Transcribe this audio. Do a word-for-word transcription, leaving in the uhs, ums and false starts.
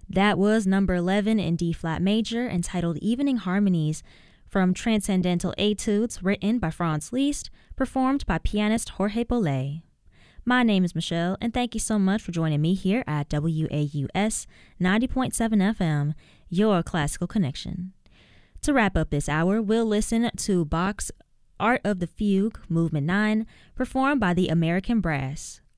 That was number eleven in D flat major, entitled Evening Harmonies, from Transcendental Etudes, written by Franz Liszt, performed by pianist Jorge Bolet. My name is Michelle, and thank you so much for joining me here at W A U S ninety point seven F M, your classical connection. To wrap up this hour, we'll listen to Bach's Art of the Fugue, Movement nine, performed by the American Brass.